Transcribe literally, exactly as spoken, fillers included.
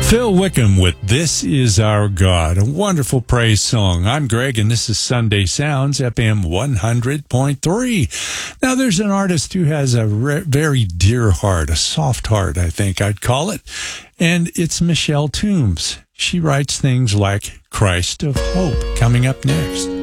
Phil Wickham with This Is Our God, a wonderful praise song. I'm Greg, and this is Sunday Sounds, F M one hundred point three. Now, there's an artist who has a re- very dear heart, a soft heart, I think I'd call it, and it's Michelle Toombs. She writes things like Christ of Hope, coming up next.